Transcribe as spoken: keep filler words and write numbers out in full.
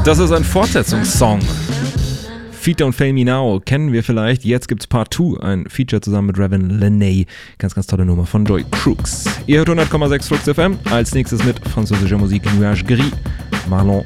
Das ist ein Fortsetzungssong. Feet Don't Fail Me Now kennen wir vielleicht. Jetzt gibt's Part zwei, ein Feature zusammen mit Revan Lenay. Ganz, ganz tolle Nummer von Joy Crooks. Ihr hört hundert Komma sechs Flux F M. Als nächstes mit französischer Musik Nuage Gris, Marlon